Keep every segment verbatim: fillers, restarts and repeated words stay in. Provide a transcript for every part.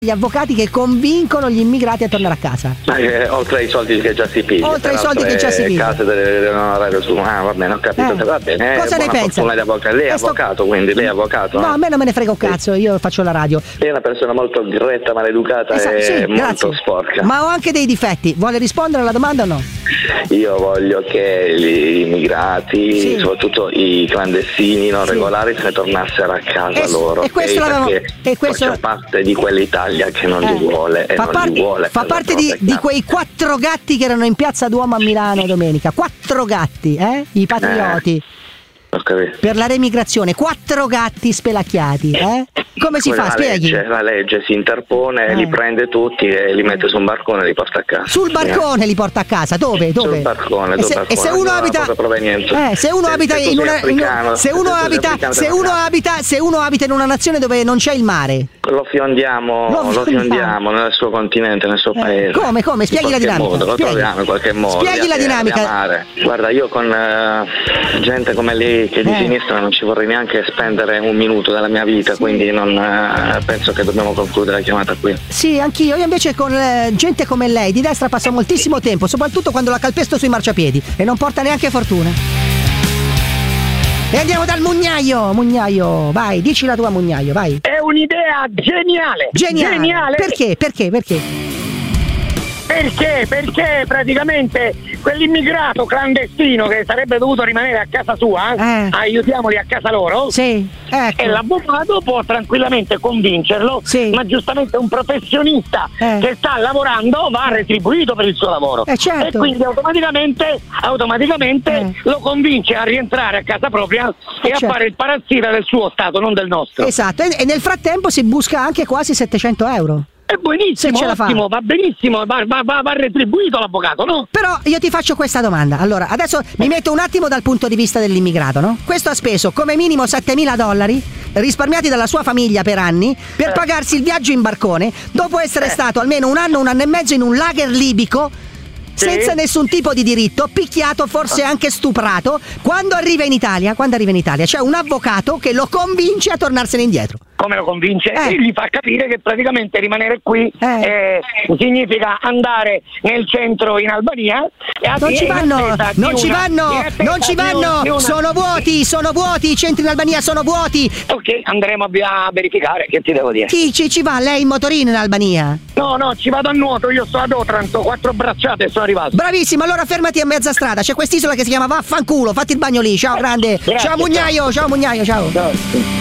gli avvocati che convincono gli immigrati a tornare a casa. Eh, oltre ai soldi che già si pigliano. Oltre ai soldi che già si pigliano. Case dell'onorario su. Ah, va bene, ho capito. Eh. Va bene. Cosa ne pensa? Lei è avvocato, lei è sto... avvocato, quindi lei è avvocato. No, eh? a me non me ne frega un cazzo, io faccio la radio. Lei è una persona molto diretta, maleducata esatto, e sì, molto grazie. sporca. Ma ho anche dei difetti. Vuole rispondere alla domanda o no? Io voglio che gli immigrati, sì. soprattutto i clandestini non sì. regolari, se ne tornassero a casa e, loro. E questo l'avevamo. E questo faccia parte di quell'Italia che non eh. li vuole e fa non parte, li vuole. Fa parte di, di quei quattro gatti che erano in Piazza Duomo a Milano domenica. Quattro gatti, eh? I patrioti. Eh. Per la remigrazione, quattro gatti spelacchiati, eh? Come si Quella fa? La Spieghi. legge, la legge si interpone, eh. li prende tutti e li mette su un barcone e li porta a casa. Sul barcone eh. li porta a casa, dove? Dove? Sul barcone, e se, barcone, e se uno abita eh, se uno se, abita se in una africano, se uno abita se uno abita se uno abita in una nazione dove non c'è il mare. Lo fiondiamo, lo, lo fiondiamo nel suo continente, nel suo paese. Eh, come? Come? Spieghi la dinamica. Modo, lo Spieghi. troviamo in qualche modo. Spieghi la dinamica. Guarda, io con uh, gente come lei che è di eh. sinistra non ci vorrei neanche spendere un minuto della mia vita, sì. quindi non uh, penso che dobbiamo concludere la chiamata qui. Sì, anch'io. Io invece con uh, gente come lei di destra passo moltissimo tempo, soprattutto quando la calpesto sui marciapiedi e non porta neanche fortuna. E andiamo dal Mugnaio, Mugnaio, vai, dici la tua Mugnaio, vai. È un'idea geniale. Geniale. Geniale. Perché? Perché? Perché? Perché? Perché praticamente quell'immigrato clandestino che sarebbe dovuto rimanere a casa sua, eh. aiutiamoli a casa loro, sì, ecco. E l'avvocato può tranquillamente convincerlo, sì. ma giustamente un professionista eh. che sta lavorando va retribuito per il suo lavoro, eh, certo. e quindi automaticamente, automaticamente eh. lo convince a rientrare a casa propria eh, e certo. a fare il parassita del suo stato, non del nostro. Esatto, e nel frattempo si busca anche quasi settecento euro. È buonissimo, ottimo, va benissimo, va, va, va, va retribuito l'avvocato, no? Però io ti faccio questa domanda. Allora, adesso mi metto un attimo dal punto di vista dell'immigrato, no? Questo ha speso come minimo settemila dollari risparmiati dalla sua famiglia per anni per eh. pagarsi il viaggio in barcone dopo essere eh. stato almeno un anno, un anno e mezzo in un lager libico sì. senza nessun tipo di diritto, picchiato, forse anche stuprato. Quando arriva in Italia, quando arriva in Italia c'è un avvocato che lo convince a tornarsene indietro. Come lo convince? Eh. E gli fa capire che praticamente rimanere qui eh. Eh, significa andare nel centro in Albania e a non ci vanno, non ci vanno, non ci vanno, una... sono vuoti, sono vuoti, i centri in Albania sono vuoti. Ok, andremo a verificare, che ti devo dire? Chi ci, ci va? Lei in motorino in Albania? No, no, ci vado a nuoto, io sto ad Otranto, quattro bracciate e sono arrivato. Bravissimo, allora fermati a mezza strada, c'è quest'isola che si chiama Vaffanculo, fatti il bagno lì, ciao grande. Grazie, ciao Mugnaio, ciao, ciao Mugnaio, ciao. ciao.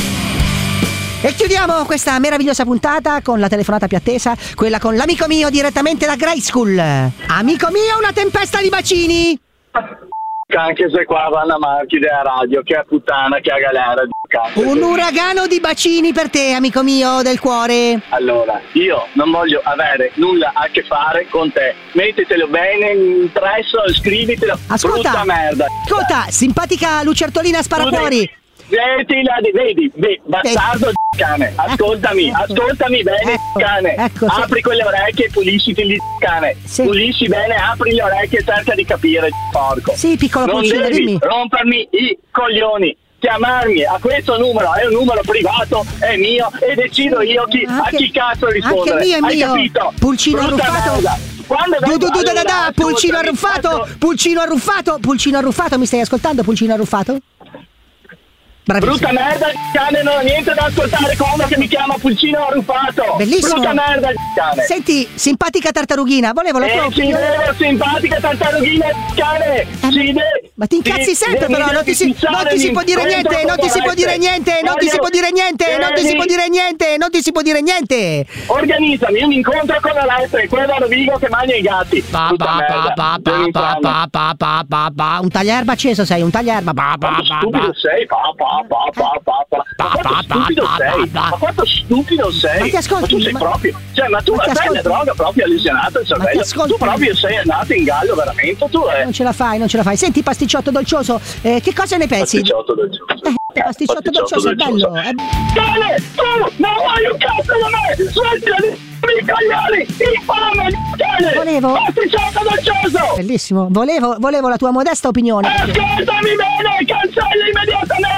E chiudiamo questa meravigliosa puntata con la telefonata più attesa, quella con l'amico mio direttamente da Grade School. Amico mio, una tempesta di bacini. Anche se qua vanno a Marchi della radio, che è puttana, che è galera di cazzo. Un uragano di bacini per te, amico mio del cuore. Allora, io non voglio avere nulla a che fare con te. Mettetelo bene impresso, scrivitelo. Ascolta, brutta merda. Ascolta, simpatica lucertolina sparacuori. Vedi, vedi, vedi, bastardo di cane, ascoltami, ascoltami bene, ecco, cane, ecco, apri sì. quelle orecchie e pulisciti di cane, sì. pulisci bene, apri le orecchie e cerca di capire, porco. Sì, piccolo non pulcino, devi dimmi. rompermi i coglioni, chiamarmi a questo numero, è un numero privato, è mio e decido io chi, anche, a chi cazzo rispondere, anche mio è hai mio. Capito? Pulcino Brutta arruffato. merda. Quando Du, du, du, allora, da, da, da, pulcino arruffato, ecco. pulcino arruffato, pulcino arruffato, mi stai ascoltando, pulcino arruffato? Bravissimo. Brutta merda di cane, non ho niente da ascoltare con uno che mi chiama Pulcino Arruffato. Bellissimo. Brutta merda di cane. Senti, simpatica tartarughina, volevo la tua Eh, opinione. ci devo, simpatica tartarughina di cane. Ci de- Ma ti incazzi ci sempre devi però, non ti si, non ti si può dire niente, non ti si può dire niente, non ti si può dire niente, non ti si può dire niente, non ti si può dire niente. Organizzami un incontro con la Lestra e quello da Rovigo che mangia i gatti. Pa, pa, pa, pa, pa, pa, pa, pa, pa, pa, pa. Un taglierba acceso sei, un taglierba. Pa, pa, Quanto pa, stupido pa. sei, pa, pa, pa, pa, pa, pa. Ma quanto stupido sei, ma quanto stupido sei. Ma ti ascolti, ma tu sei ma... proprio, cioè, ma tu ma sai la droga proprio lesionato il cervello. Tu proprio sei andato in gallo veramente, tu eh. Non ce la fai, non ce la fai. Senti, pasticciotto dolcioso, eh, che cosa ne pensi? Pasticciotto dolcioso. Eh, pasticciotto dolcioso è bello. È... Cane, tu non vuoi un cazzo da me! Smettila di i coglioni! Infame, cane! Volevo... Pasticciotto dolcioso! Bellissimo, volevo, volevo la tua modesta opinione. Ascoltami bene, cancella immediatamente questo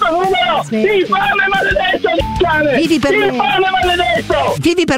numero! Infame maledetto! Vivi per Infame maledetto! Vivi per